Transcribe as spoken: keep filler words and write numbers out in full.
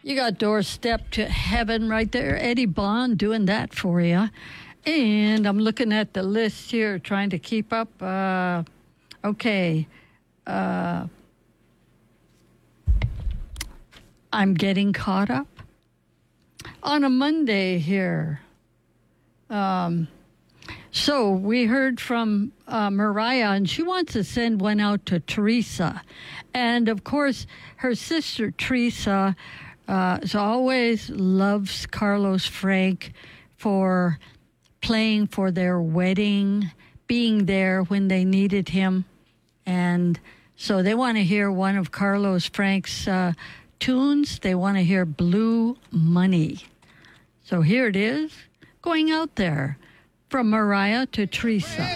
You got Doorstep to Heaven right there. Eddie Bond doing that for you. And I'm looking at the list here, trying to keep up. Uh, okay. Uh, I'm getting caught up. On a Monday here. Um, so we heard from uh, Mariah, and she wants to send one out to Teresa. And, of course, her sister, Teresa, uh, as always, loves Carlos Frank for playing for their wedding, being there when they needed him. And so they want to hear one of Carlos Frank's uh, tunes. They want to hear Blue Money. So here it is, going out there from Mariah to Teresa.